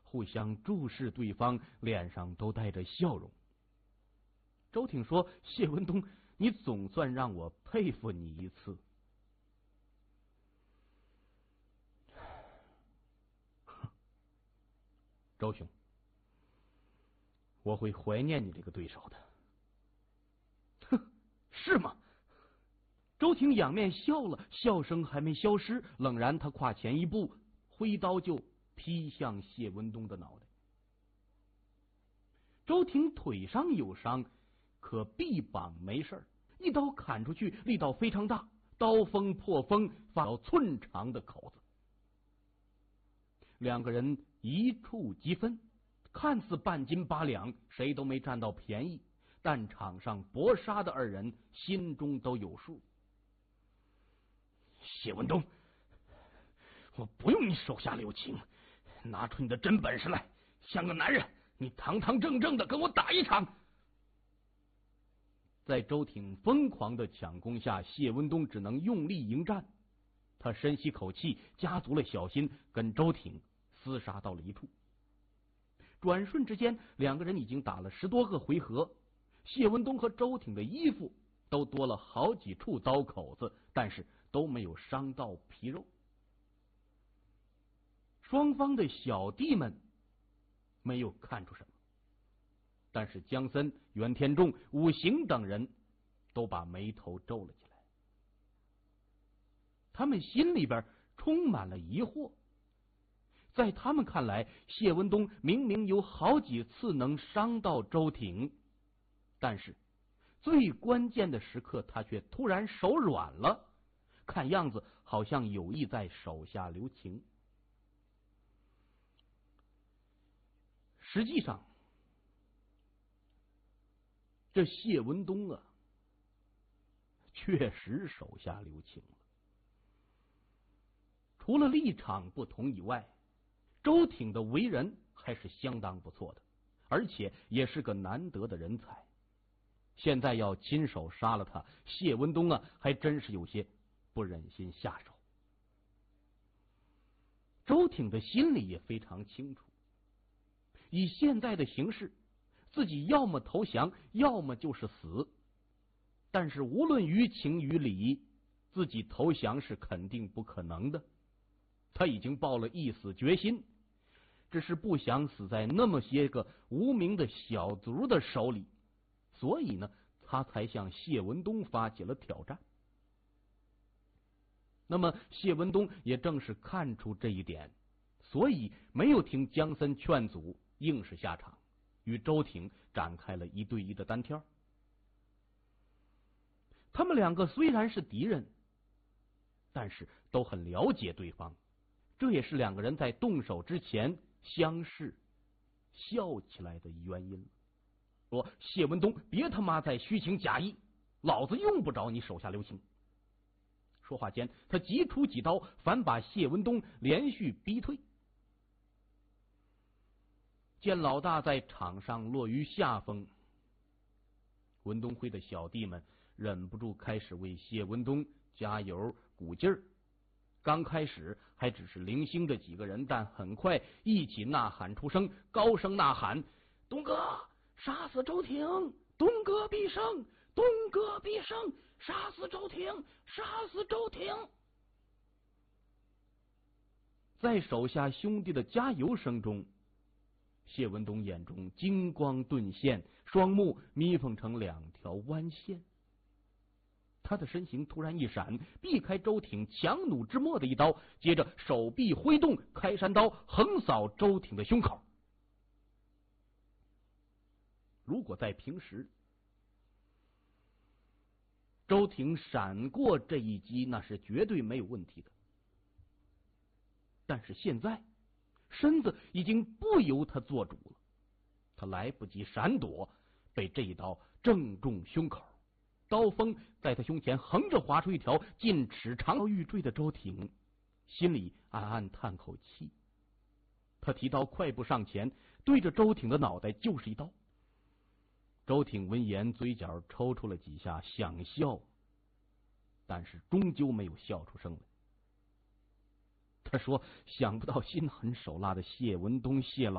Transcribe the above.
互相注视对方，脸上都带着笑容。周挺说：“谢文东，你总算让我佩服你一次。”周兄，我会怀念你这个对手的。哼，是吗？周挺仰面笑了，笑声还没消失，冷然他跨前一步，挥刀就劈向谢文东的脑袋。周挺腿上有伤，可臂膀没事，一刀砍出去，力道非常大，刀锋破风，发到寸长的口子。两个人一触即分，看似半斤八两，谁都没占到便宜，但场上搏杀的二人心中都有数。谢文东，我不用你手下留情，拿出你的真本事来，像个男人，你堂堂正正的跟我打一场。在周挺疯狂的抢攻下，谢文东只能用力迎战。他深吸口气，加足了小心，跟周挺厮杀到了一处。转瞬之间，两个人已经打了10多个回合，谢文东和周挺的衣服都多了好几处刀口子，但是都没有伤到皮肉。双方的小弟们没有看出什么，但是江森、袁天仲、武行等人都把眉头皱了起来。他们心里边充满了疑惑，在他们看来，谢文东明明有好几次能伤到周挺，但是最关键的时刻他却突然手软了，看样子好像有意在手下留情。实际上，这谢文东啊，确实手下留情了。除了立场不同以外，周挺的为人还是相当不错的，而且也是个难得的人才。现在要亲手杀了他，谢文东啊，还真是有些不忍心下手。周挺的心里也非常清楚，以现在的形势，自己要么投降，要么就是死。但是无论于情于理，自己投降是肯定不可能的。他已经抱了一死决心，只是不想死在那么些个无名的小卒的手里，所以呢，他才向谢文东发起了挑战。那么谢文东也正是看出这一点，所以没有听江森劝阻，硬是下场，与周挺展开了1对1的单挑。他们两个虽然是敌人，但是都很了解对方，这也是两个人在动手之前相视笑起来的原因。说谢文东，别他妈再虚情假意，老子用不着你手下留情。说话间，他急出几刀，反把谢文东连续逼退。见老大在场上落于下风，文东辉的小弟们忍不住开始为谢文东加油鼓劲儿。刚开始还只是零星的几个人，但很快一起呐喊出声，高声呐喊：“东哥，杀死周挺！东哥必胜！东哥必胜！杀死周挺！杀死周挺！”在手下兄弟的加油声中，谢文东眼中金光顿现，双目眯缝成2条弯线。他的身形突然一闪，避开周挺强弩之末的一刀，接着手臂挥动，开山刀横扫周挺的胸口。如果在平时，周挺闪过这一击，那是绝对没有问题的。但是现在，身子已经不由他做主了，他来不及闪躲，被这一刀正中胸口。刀锋在他胸前横着划出一条近尺长欲坠的周挺，心里暗暗叹口气。他提刀快步上前，对着周挺的脑袋就是一刀。周挺闻言，嘴角抽搐了几下，想笑，但是终究没有笑出声来。他说：“想不到心狠手辣的谢文东谢老